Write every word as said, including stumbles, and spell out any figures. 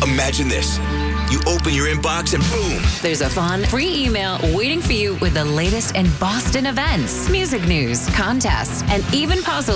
Imagine this. You open your inbox and boom. There's a fun, free email waiting for you with the latest in Boston events, music news, contests, and even puzzles